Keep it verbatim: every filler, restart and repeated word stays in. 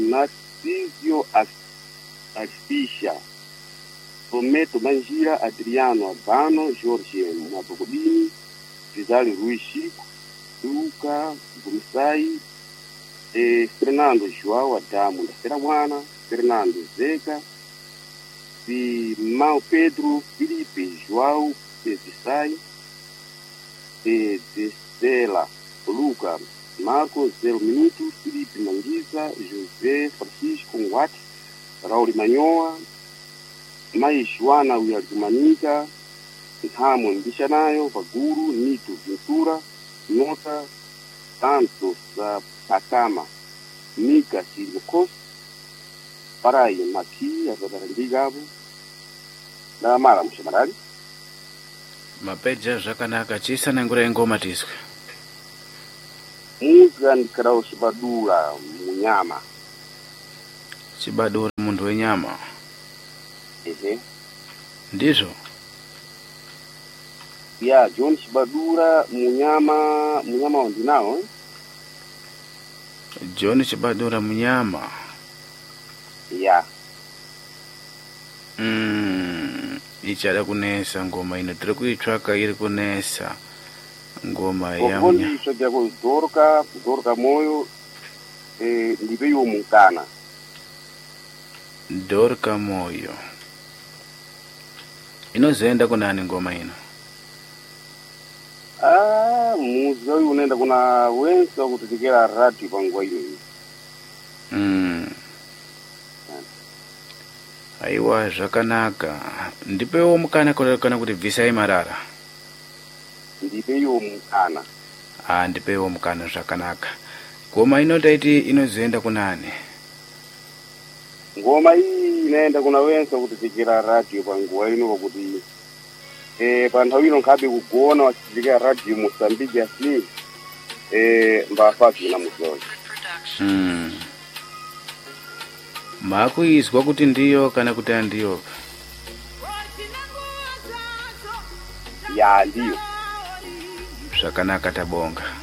Narcísio Asficha, Prometo Mangira, Adriano Albano, Jorge Mabogudini, Gisele Rui Chico, Luca Gumsai, eh, Fernando João Adamo da Feramwana, Fernando Zeca, Simão Pedro, Felipe João Pesisai, eh, Destela Luca, Marcos Zero Minuto, Felipe Manguiza, José Francisco Watt, Raul Manhoa, Mai Joana Uyargumanika, Ramon Bichanayo, Baguru, Nito Ventura, Nota, Santos Pacama, Nika Silvio Costa, Parai Maki, Azadarandegabo, na Mara Mshamarali. Mapeja zvakanaka chisa nengura ingoma tiswe. Muza ndikarao Chibadura Munyama. Chibadura mundu wenyama. Ehe. Ndizvo? Ya, John Chibadura Munyama, Munyama wandinao eh? John Chibadura Munyama. Ya. Mm, ichada kunesa ngoma ino tiri kuitsvaka iri kunesa ngoma ya Munyama. Iso dyako Dorka, Dorka Moyo eh ndibe yo mukana. Dorka Moyo. Inozoenda kunani ngoma ino? Ah, muzi uyu unaenda kuna wenza kutetekera radio panguwa iyo. Mm. Aiwa zvakanaka. Ndipewo mukana kana kuti bvisai marara. Ndipewo mukana. Ah, ndipewo mukana zvakanaka. Ngoma inotaiti inozoenda kunani? Ngoma iyi inaenda kuna wenza kutetekera radio panguwa ino kuti eh panthawi ino nkhabe kugona wachitikira radio Mozambique asi eh mbafaki na muzoyo. Mm. Makuizwa kuti ndiyo kana kuti andiyo? Ya ndiyo. Zvakanaka tabonga.